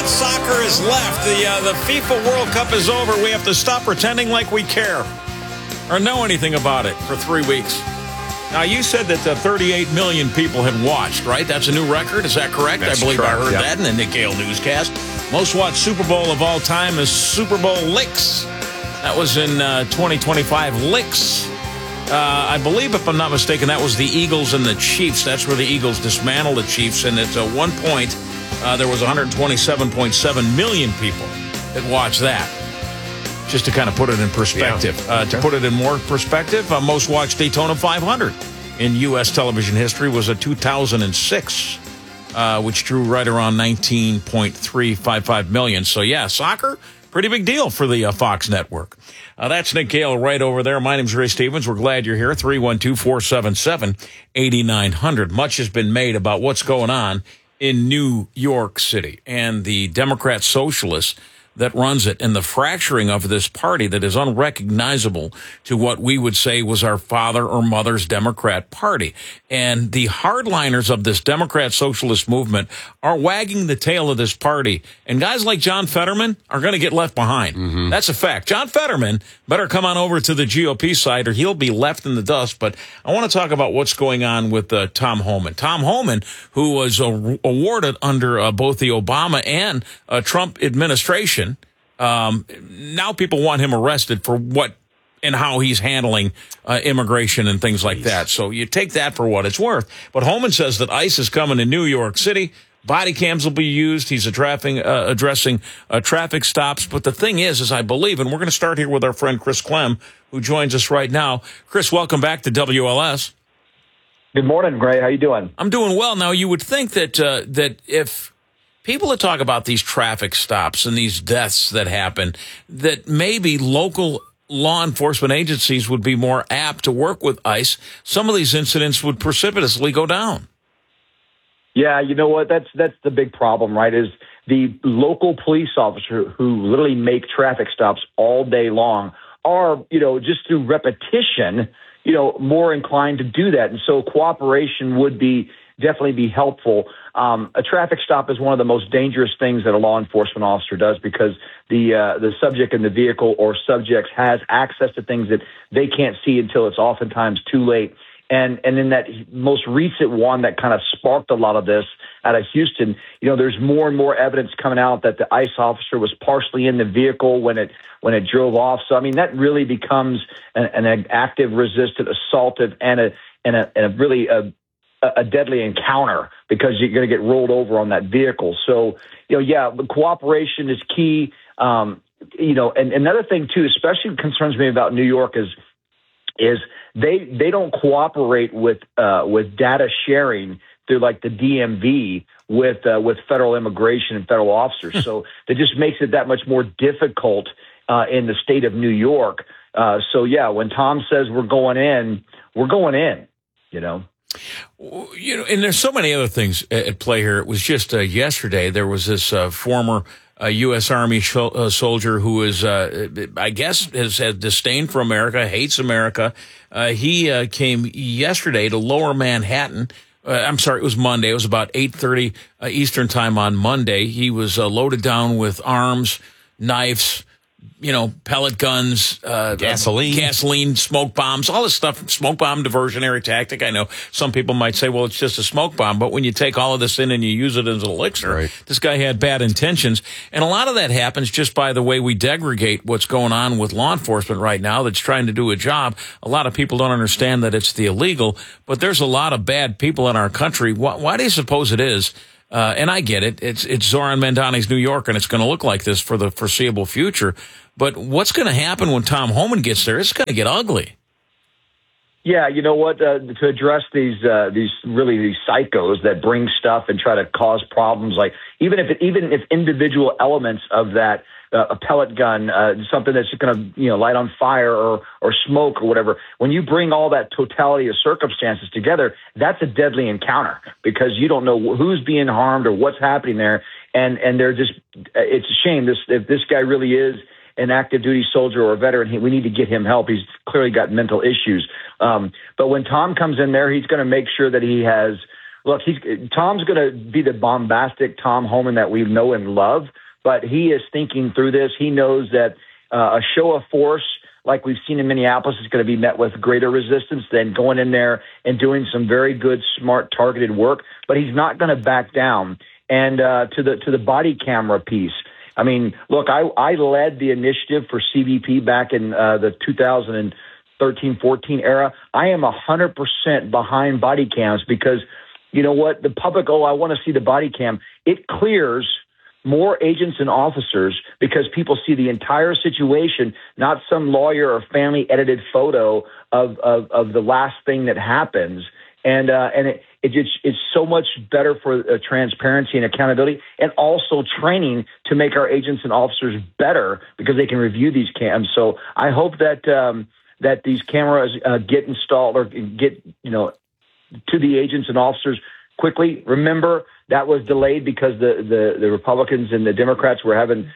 that soccer is left. The FIFA World Cup is over. We have to stop pretending like we care or know anything about it for 3 weeks. Now, you said that 38 million people had watched, right? That's a new record. Is that correct? That's I believe correct, I heard yep. that in the Nick Gale newscast. Most watched Super Bowl of all time is Super Bowl Licks. That was in 2025. Licks. I believe, if I'm not mistaken, that was the Eagles and the Chiefs. That's where the Eagles dismantled the Chiefs. And at one point, there was 127.7 million people that watched that. Just to kind of put it in perspective. To put it in more perspective, most watched Daytona 500 in U.S. television history was a 2006, which drew right around 19.355 million. So, yeah, soccer, pretty big deal for the Fox network. That's Nick Gale right over there. My name's Ray Stevens. We're glad you're here. 312-477-8900. Much has been made about what's going on in New York City and the Democrat Socialists that runs it, and the fracturing of this party that is unrecognizable to what we would say was our father or mother's Democrat Party. And the hardliners of this Democrat Socialist movement are wagging the tail of this party. And guys like John Fetterman are going to get left behind. Mm-hmm. That's a fact. John Fetterman better come on over to the GOP side or he'll be left in the dust. But I want to talk about what's going on with Tom Homan. Tom Homan, who was awarded under both the Obama and Trump administration. Now people want him arrested for what and how he's handling immigration and things like that. So you take that for what it's worth. But Homan says that ICE is coming to New York City. Body cams will be used. He's addressing traffic stops. But the thing is I believe, and we're going to start here with our friend Chris Clem, who joins us right now. Chris, welcome back to WLS. Good morning, Gray. How you doing? I'm doing well. Now, you would think that if people that talk about these traffic stops and these deaths that happen, that maybe local law enforcement agencies would be more apt to work with ICE. Some of these incidents would precipitously go down. Yeah, you know what? That's the big problem, right? Is the local police officer who literally make traffic stops all day long are, just through repetition, more inclined to do that. And so cooperation would definitely be helpful. A traffic stop is one of the most dangerous things that a law enforcement officer does because the subject in the vehicle or subjects has access to things that they can't see until it's oftentimes too late. And in that most recent one that kind of sparked a lot of this out of Houston, there's more and more evidence coming out that the ICE officer was partially in the vehicle when it drove off. So, I mean, that really becomes an active resistant assaultive and a really a deadly encounter because you're going to get rolled over on that vehicle. So, the cooperation is key. And another thing too, especially concerns me about New York is they don't cooperate with data sharing through like the DMV with federal immigration and federal officers. So that just makes it that much more difficult in the state of New York. When Tom says we're going in, and there's so many other things at play here. It was just yesterday there was this former U.S. Army soldier who is, I guess, has had disdain for America, hates America. He came yesterday to Lower Manhattan. It was Monday. It was about 8:30 Eastern time on Monday. He was loaded down with arms, knives, pellet guns, gasoline, smoke bombs, all this stuff, smoke bomb diversionary tactic. I know some people might say, well, it's just a smoke bomb, but when you take all of this in and you use it as an elixir, right. This guy had bad intentions. And a lot of that happens just by the way we degrade what's going on with law enforcement right now that's trying to do a job. A lot of people don't understand that it's the illegal, but there's a lot of bad people in our country. Why do you suppose it is? And I get it. It's Zoran Mandani's New York, and it's going to look like this for the foreseeable future. But what's going to happen when Tom Homan gets there? It's going to get ugly. Yeah, you know what? To address these psychos that bring stuff and try to cause problems, like even if individual elements of that a pellet gun, something that's going to light on fire or smoke or whatever. When you bring all that totality of circumstances together, that's a deadly encounter because you don't know who's being harmed or what's happening there, and they're just. It's a shame. If this guy really is an active duty soldier or a veteran, we need to get him help. He's clearly got mental issues. But when Tom comes in there, he's going to make sure that he has look, Tom's going to be the bombastic Tom Homan that we know and love, but he is thinking through this. He knows that a show of force like we've seen in Minneapolis is going to be met with greater resistance than going in there and doing some very good, smart, targeted work. But he's not going to back down. And to the body camera piece, I mean, look, I led the initiative for CBP back in the 2013-14 era. I am 100% behind body cams because, you know what, the public, I want to see the body cam. It clears more agents and officers because people see the entire situation, not some lawyer or family edited photo of the last thing that happens. And it's so much better for transparency and accountability, and also training to make our agents and officers better because they can review these cams. So I hope that these cameras get installed or get to the agents and officers quickly. Remember, that was delayed because the Republicans and the Democrats were having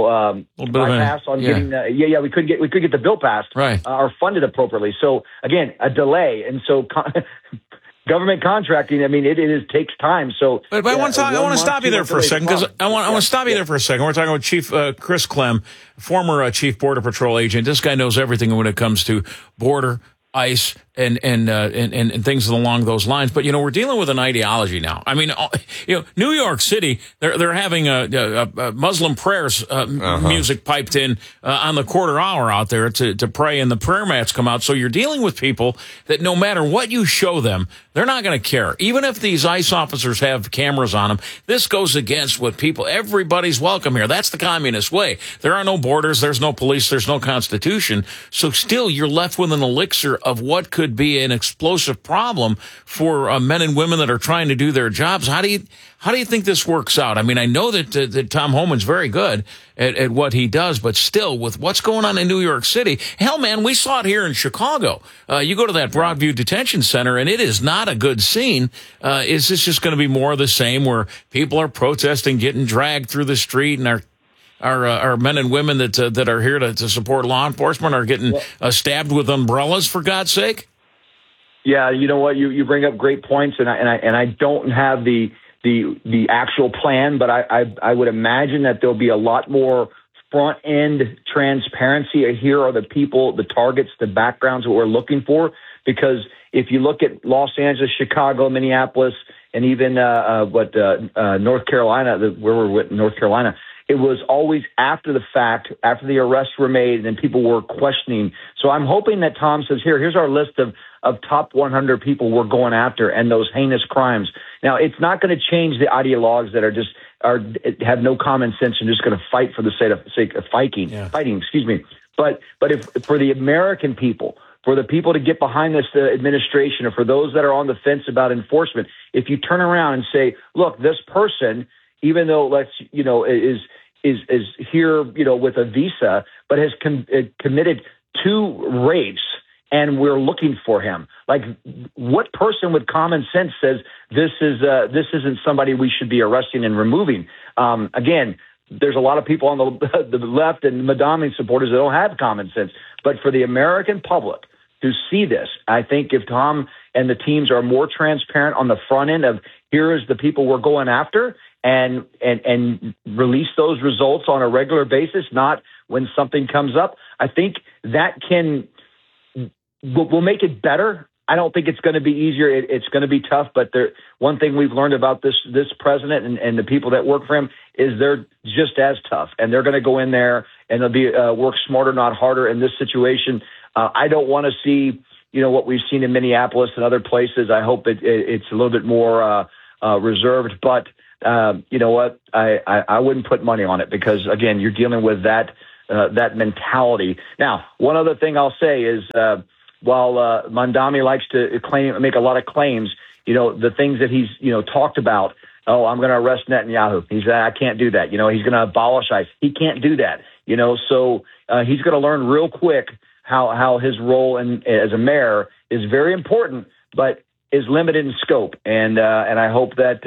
bypass on getting we couldn't get the bill passed or funded appropriately. So again, a delay, and so government contracting, I mean, it takes time. So, but I want to stop you there for a second because I want to stop you there for a second. We're talking with Chief Chris Clem, former Chief Border Patrol agent. This guy knows everything when it comes to border, ICE, and things along those lines. But, we're dealing with an ideology now. I mean, New York City, they're having a Muslim prayers music piped in on the quarter hour out there to pray, and the prayer mats come out. So you're dealing with people that no matter what you show them, they're not going to care. Even if these ICE officers have cameras on them, this goes against what everybody's welcome here. That's the communist way. There are no borders, there's no police, there's no constitution. So still, you're left with an elixir of what could be an explosive problem for men and women that are trying to do their jobs. How do you think this works out? I mean, I know that Tom Homan's very good at what he does, but still, with what's going on in New York City, hell, man, we saw it here in Chicago. You go to that Broadview Detention Center, and it is not a good scene. Is this just going to be more of the same, where people are protesting, getting dragged through the street, and our men and women that are here to support law enforcement are getting stabbed with umbrellas, for God's sake? Yeah, you know what? You bring up great points, and I don't have the actual plan, but I would imagine that there'll be a lot more front end transparency. Here are the people, the targets, the backgrounds that we're looking for. Because if you look at Los Angeles, Chicago, Minneapolis, and even North Carolina, where we're with North Carolina, it was always after the fact, after the arrests were made, and then people were questioning. So I'm hoping that Tom says, here's our list of top 100 people we're going after and those heinous crimes. Now, it's not going to change the ideologues that have no common sense and just going to fight for the sake of fighting. Excuse me. But if for the American people, for the people to get behind this administration, or for those that are on the fence about enforcement, if you turn around and say, look, this person, even though is here, with a visa, but has committed 2 rapes, and we're looking for him. Like, what person with common sense says this isn't somebody we should be arresting and removing? Again, there's a lot of people on the left and Madami supporters that don't have common sense. But for the American public to see this, I think if Tom and the teams are more transparent on the front end of here is the people we're going after, and release those results on a regular basis, not when something comes up, I think that will make it better. I don't think it's going to be easier. It's going to be tough, but one thing we've learned about this president and the people that work for him is they're just as tough, and they're going to go in there and they'll be work smarter, not harder in this situation. I don't want to see what we've seen in Minneapolis and other places. I hope it's a little bit more reserved, but you know what? I wouldn't put money on it because, again, you're dealing with that mentality. Now, one other thing I'll say is while Mamdani likes to make a lot of claims, the things that he's talked about. Oh, I'm going to arrest Netanyahu. I can't do that. He's going to abolish ICE. He can't do that. So he's going to learn real quick how his role as a mayor is very important, but is limited in scope. And I hope that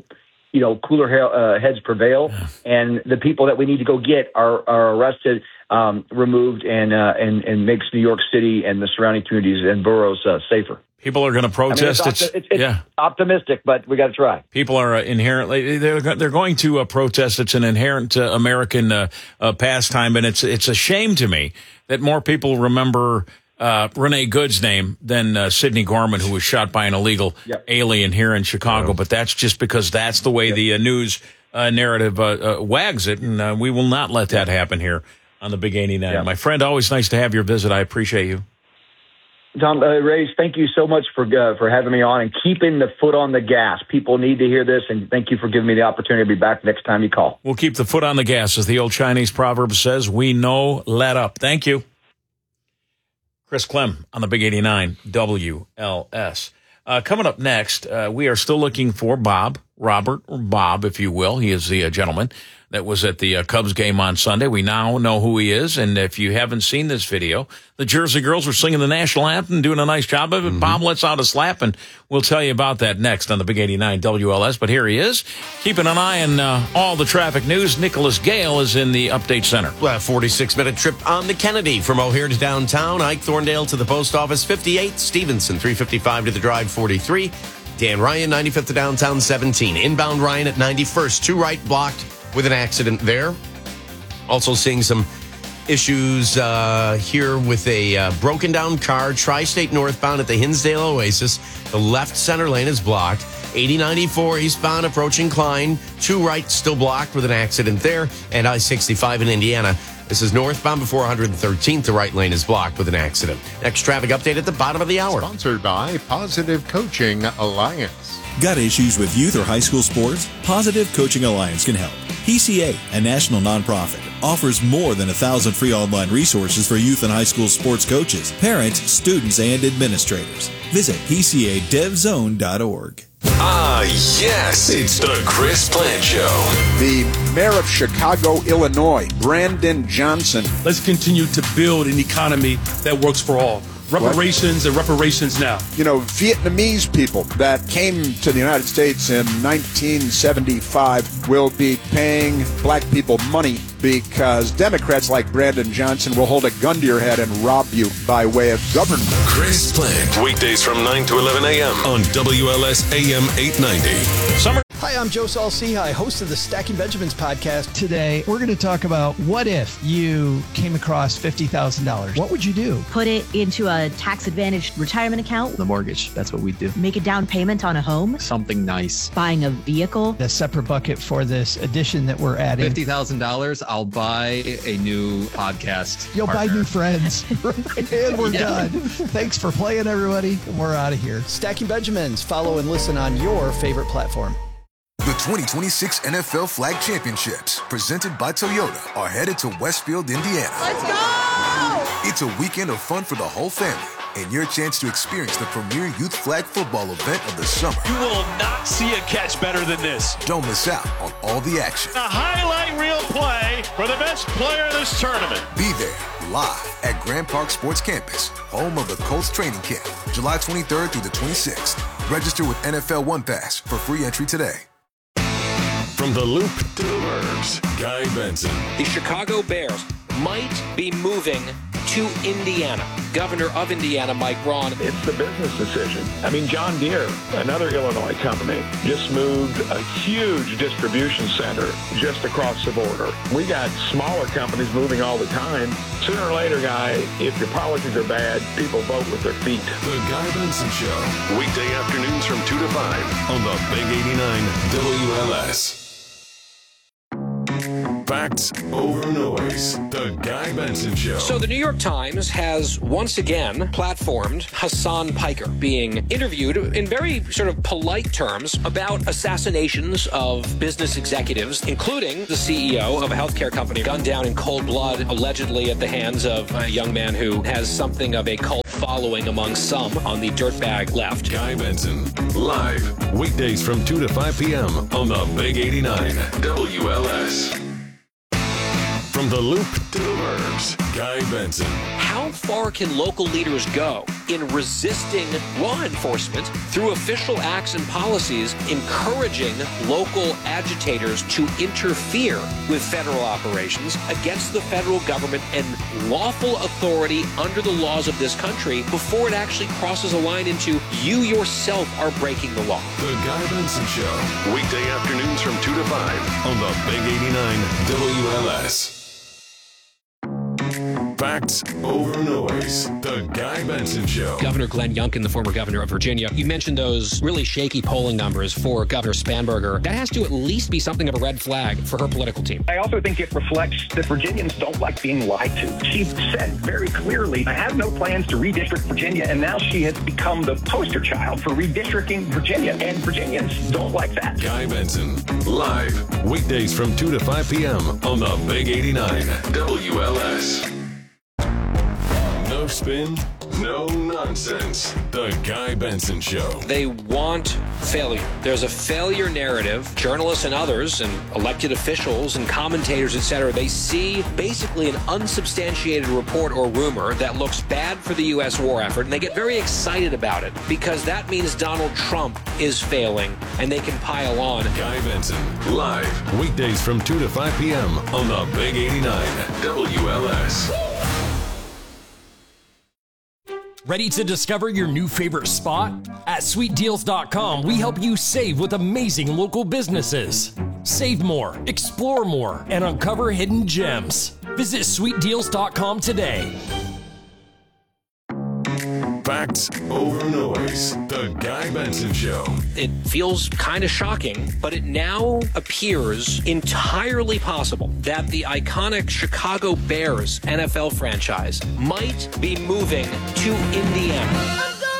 cooler heads prevail, and the people that we need to go get are arrested, removed, and makes New York City and the surrounding communities and boroughs safer. People are going to protest. It's optimistic, but we got to try. People are inherently they're going to protest. It's an inherent American pastime, and it's a shame to me that more people remember Renee Good's name than Sidney Gorman, who was shot by an illegal alien here in Chicago. But that's just because that's the way the news narrative wags it, and we will not let that happen here on the Big 89. My friend, always nice to have your visit. I appreciate you. Tom, Ray, thank you so much for having me on and keeping the foot on the gas. People need to hear this, and thank you for giving me the opportunity to be back next time you call. We'll keep the foot on the gas, as the old Chinese proverb says. We know, let up. Thank you. Chris Clem on the Big 89 WLS. Coming up next, we are still looking for Robert, or Bob, if you will. He is the gentleman that was at the Cubs game on Sunday. We now know who he is, and if you haven't seen this video, the Jersey Girls were singing the national anthem, doing a nice job of it. Bob lets out a slap, and we'll tell you about that next on the Big 89 WLS. But here he is, keeping an eye on all the traffic news. Nicholas Gale is in the Update Center. Well, 46-minute trip on the Kennedy from O'Hare to downtown, Ike Thorndale to the post office 58, Stevenson 355 to the Drive 43, Dan Ryan 95th to downtown 17, inbound Ryan at 91st, 2 right blocked with an accident there. Also seeing some issues here with a broken down car, Tri-State northbound at the Hinsdale Oasis. The left center lane is blocked. 8094 eastbound approaching Klein. 2 right still blocked with an accident there. And I-65 in Indiana. This is northbound before 113th. The right lane is blocked with an accident. Next traffic update at the bottom of the hour. Sponsored by Positive Coaching Alliance. Got issues with youth or high school sports? Positive Coaching Alliance can help. PCA, a national nonprofit, offers more than 1,000 free online resources for youth and high school sports coaches, parents, students, and administrators. Visit PCADevZone.org. Ah, yes, it's the Chris Plant Show. The mayor of Chicago, Illinois, Brandon Johnson. Let's continue to build an economy that works for all. Reparations and reparations now. You know, Vietnamese people that came to the United States in 1975 will be paying black people money because Democrats like Brandon Johnson will hold a gun to your head and rob you by way of government. Chris Plant, weekdays from 9 to 11 a.m. on WLS AM 890. Hi, I'm Joe Saul-Sehy, host of the Stacking Benjamins podcast. Today, we're going to talk about what if you came across $50,000? What would you do? Put it into a tax-advantaged retirement account. The mortgage, that's what we do. Make a down payment on a home. Something nice. Buying a vehicle. A separate bucket for this addition that we're adding. $50,000, I'll buy a new podcast. You'll partner. buy new friends. And we're done. Thanks for playing, everybody. We're out of here. Stacking Benjamins. Follow and listen on your favorite platform. The 2026 NFL Flag Championships, presented by Toyota, are headed to Westfield, Indiana. Let's go! It's a weekend of fun for the whole family and your chance to experience the premier youth flag football event of the summer. You will not see a catch better than this. Don't miss out on all the action. A highlight reel play for the best player of this tournament. Be there live at Grand Park Sports Campus, home of the Colts training camp, July 23rd through the 26th. Register with NFL One Pass for free entry today. From the Loop to the Burbs, Guy Benson. The Chicago Bears might be moving to Indiana. Governor of Indiana, Mike Braun. It's the business decision. I mean, John Deere, another Illinois company, just moved a huge distribution center just across the border. We got smaller companies moving all the time. Sooner or later, Guy, if your policies are bad, people vote with their feet. The Guy Benson Show. Weekday afternoons from 2 to 5 on the Big 89 WLS. Facts over noise. The Guy Benson Show. So the New York Times has once again platformed Hassan Piker being interviewed in very sort of polite terms about assassinations of business executives, including the CEO of a healthcare company gunned down in cold blood, allegedly at the hands of a young man who has something of a cult following among some on the dirtbag left. Guy Benson, live, weekdays from 2 to 5 p.m. on the Big 89 WLS. From the Loop to the Burbs, Guy Benson. How far can local leaders go in resisting law enforcement through official acts and policies, encouraging local agitators to interfere with federal operations against the federal government and lawful authority under the laws of this country before it actually crosses a line into you yourself are breaking the law? The Guy Benson Show, weekday afternoons from 2 to 5 on the Big 89 WLS. Facts over noise. The Guy Benson Show. Governor Glenn Youngkin, the former governor of Virginia, you mentioned those really shaky polling numbers for Governor Spanberger. That has to at least be something of a red flag for her political team. I also think it reflects that Virginians don't like being lied to. She said very clearly, I have no plans to redistrict Virginia, and now she has become the poster child for redistricting Virginia, and Virginians don't like that. Guy Benson, live, weekdays from 2 to 5 p.m. on the Big 89 WLS. No spin, no nonsense. The Guy Benson Show. They want failure. There's a failure narrative. Journalists and others and elected officials and commentators, etc., they see basically an unsubstantiated report or rumor that looks bad for the U.S. war effort, and they get very excited about it because that means Donald Trump is failing, and they can pile on. Guy Benson, live, weekdays from 2 to 5 p.m. on the Big 89 WLS. Ready to discover your new favorite spot? At SweetDeals.com, we help you save with amazing local businesses. Save more, explore more, and uncover hidden gems. Visit SweetDeals.com today. Facts over noise. The Guy Benson Show. It feels kind of shocking, but it now appears entirely possible that the iconic Chicago Bears NFL franchise might be moving to Indiana.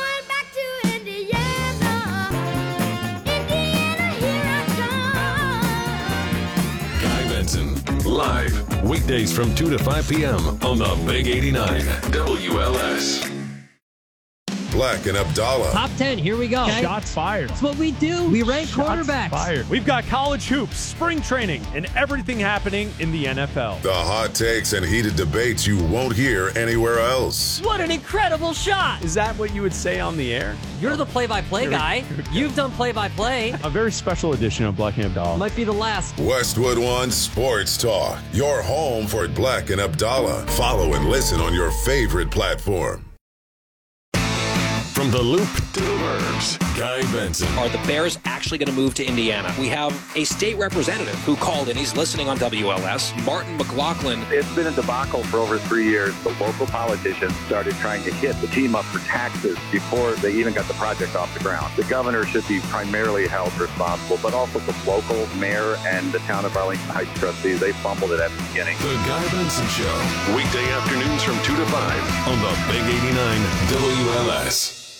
Guy Benson, live, weekdays from 2 to 5 p.m. on the Big 89 WLS. Black and Abdallah. Top 10, here we go. Okay. Shots fired. That's what we do. We rank quarterbacks. Fired. We've got college hoops, spring training, and everything happening in the NFL. The hot takes and heated debates you won't hear anywhere else. What an incredible shot. Is that what you would say on the air? You're the play-by-play guy. You've done play-by-play. A very special edition of Black and Abdallah. Might be the last. Westwood One Sports Talk. Your home for Black and Abdallah. Follow and listen on your favorite platform. From the Loop to the Burbs, Guy Benson. Are the Bears actually going to move to Indiana? We have a state representative who called in. He's listening on WLS. Martin McLaughlin. It's been a debacle for over 3 years. The local politicians started trying to hit the team up for taxes before they even got the project off the ground. The governor should be primarily held responsible, but also the local mayor and the town of Arlington Heights trustees. They fumbled it at the beginning. The Guy Benson Show. Weekday afternoons from 2 to 5 on the Big 89 WLS.